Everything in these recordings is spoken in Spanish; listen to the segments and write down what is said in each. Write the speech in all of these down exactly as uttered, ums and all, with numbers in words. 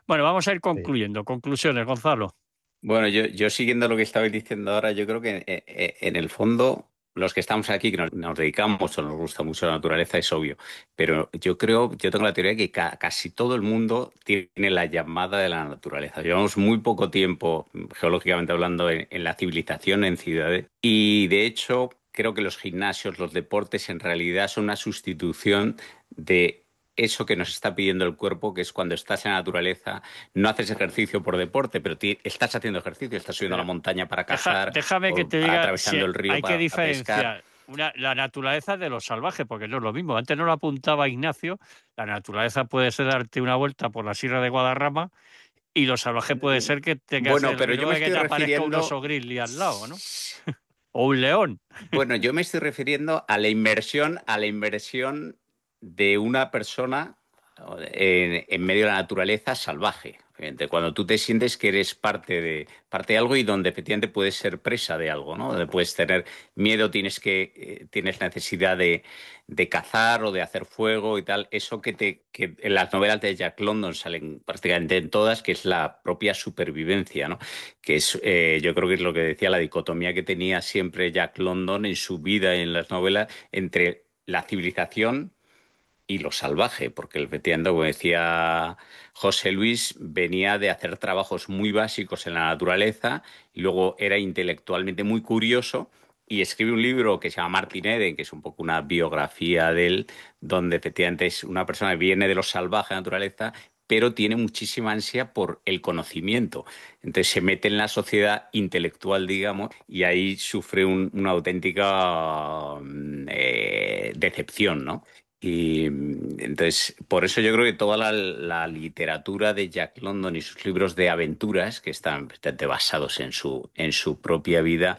Bueno, vamos a ir Sí. concluyendo. Conclusiones, Gonzalo. Bueno, yo, yo siguiendo lo que estabais diciendo ahora, yo creo que eh, eh, en el fondo los que estamos aquí, que nos, nos dedicamos o nos gusta mucho la naturaleza, es obvio. Pero yo creo, yo tengo la teoría de que ca- casi todo el mundo tiene la llamada de la naturaleza. Llevamos muy poco tiempo, geológicamente hablando, en, en la civilización, en ciudades. Y de hecho, creo que los gimnasios, los deportes, en realidad son una sustitución de eso que nos está pidiendo el cuerpo, que es cuando estás en la naturaleza. No haces ejercicio por deporte, pero ti- estás haciendo ejercicio, estás subiendo a la Pero montaña para deja- cazar déjame que o te diga si atravesando el río hay que para pescar. diferenciar una, la naturaleza de lo salvaje, porque no es lo mismo. Antes no lo apuntaba Ignacio. La naturaleza puede ser darte una vuelta por la Sierra de Guadarrama y lo salvaje puede ser que tengas Bueno, el pero yo riesgo me de que estoy te aparezca un refiriendo, oso grizzly al lado, ¿no? O un león. bueno, yo me estoy refiriendo a la inmersión, a la inmersión de una persona en, en medio de la naturaleza salvaje. Fíjate, cuando tú te sientes que eres parte de, parte de algo y donde efectivamente puedes ser presa de algo, ¿no? Donde puedes tener miedo, tienes que, eh, tienes necesidad de, de cazar o de hacer fuego y tal. Eso que te, que en las novelas de Jack London salen prácticamente en todas, que es la propia supervivencia, ¿no? Que es, eh, yo creo que es lo que decía, la dicotomía que tenía siempre Jack London en su vida y en las novelas entre la civilización y lo salvaje, porque efectivamente, como decía José Luis, venía de hacer trabajos muy básicos en la naturaleza y luego era intelectualmente muy curioso y escribe un libro que se llama Martin Eden, que es un poco una biografía de él, donde efectivamente es una persona que viene de lo salvaje, naturaleza, pero tiene muchísima ansia por el conocimiento. Entonces se mete en la sociedad intelectual, digamos, y ahí sufre un- una auténtica mm, eh, decepción, ¿no? Y mm, entonces, por eso yo creo que toda la, la literatura de Jack London y sus libros de aventuras, que están bastante basados en su, en su propia vida,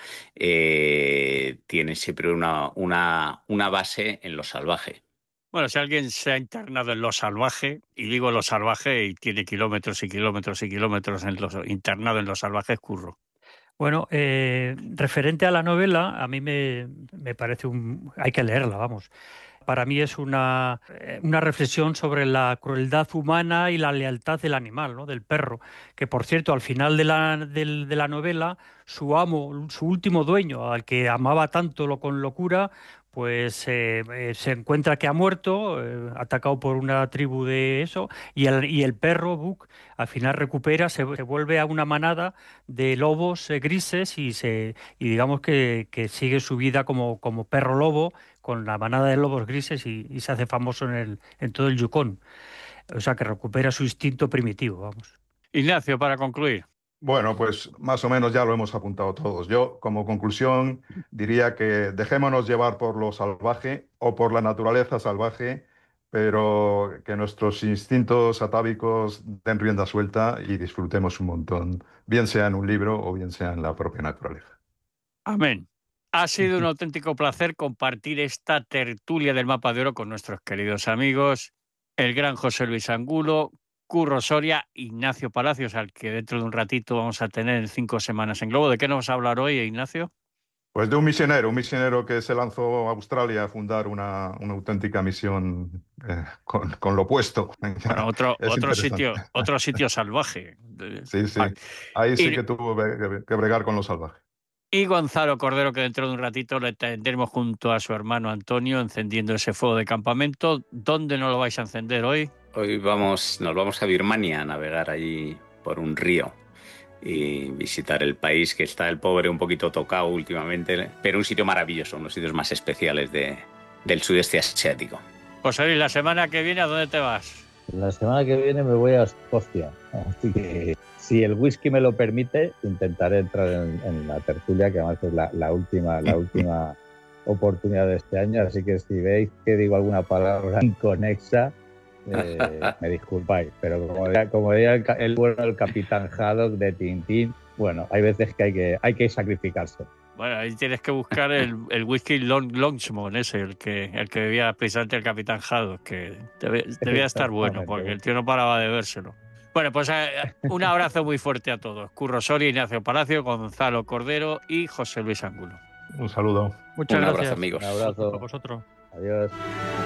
eh, tienen siempre una, una, una base en lo salvaje. Bueno, si alguien se ha internado en lo salvaje, y digo lo salvaje y tiene kilómetros y kilómetros y kilómetros en lo, internado en lo salvaje, es Curro. Bueno, eh, referente a la novela, a mí me, me parece un... hay que leerla, vamos. Para mí es una, eh, una reflexión sobre la crueldad humana y la lealtad del animal, ¿no? Del perro. Que por cierto, al final de la, del- de la novela, su amo, su último dueño, al que amaba tanto lo, con locura, pues eh, eh, se encuentra que ha muerto, eh, atacado por una tribu de eso, y el, y el perro, Buck, al final recupera, se, se vuelve a una manada de lobos eh, grises y, se, y digamos que, que sigue su vida como, como perro lobo con la manada de lobos grises y, y se hace famoso en el, en todo el Yukón. O sea que recupera su instinto primitivo, vamos. Ignacio, para concluir. Bueno, pues más o menos ya lo hemos apuntado todos. Yo, como conclusión, diría que dejémonos llevar por lo salvaje o por la naturaleza salvaje, pero que nuestros instintos atávicos den rienda suelta y disfrutemos un montón, bien sea en un libro o bien sea en la propia naturaleza. Amén. Ha sido un auténtico placer compartir esta tertulia del Mapa de Oro con nuestros queridos amigos, el gran José Luis Angulo, Curro Soria, Ignacio Palacios, al que dentro de un ratito vamos a tener en cinco semanas en Globo. ¿De qué nos vas a hablar hoy, Ignacio? Pues de un misionero, un misionero que se lanzó a Australia a fundar una, una auténtica misión eh, con, con lo opuesto. Bueno, otro, Es otro interesante. sitio, otro sitio salvaje. Sí, sí. Ahí sí Y, que tuvo que que bregar con lo salvaje. y Gonzalo Cordero, que dentro de un ratito le tendremos junto a su hermano Antonio encendiendo ese fuego de campamento. ¿Dónde no lo vais a encender hoy? Hoy vamos, nos vamos a Birmania a navegar allí por un río y visitar el país que está el pobre un poquito tocado últimamente, pero un sitio maravilloso, uno de los sitios más especiales de, del sudeste asiático. José Luis, la semana que viene, ¿a dónde te vas? La semana que viene me voy a Escocia, así que si el whisky me lo permite, intentaré entrar en, en la tertulia, que además es la, la última, la última oportunidad de este año, así que si veis que digo alguna palabra inconexa, eh, me disculpáis, pero como diría, como diría el, el bueno del Capitán Haddock de Tintín, bueno, hay veces que hay que, hay que sacrificarse. Bueno, ahí tienes que buscar el, el whisky Long, Longsmore, ese, el que, el que bebía precisamente el Capitán Haddock, que debe- debía estar bueno, porque el tío no paraba de bebérselo. Bueno, pues eh, un abrazo muy fuerte a todos. Curro Soria, Ignacio Palacio, Gonzalo Cordero y José Luis Angulo. Un saludo. Muchas Un abrazo, gracias amigos. Un a abrazo. vosotros. Adiós.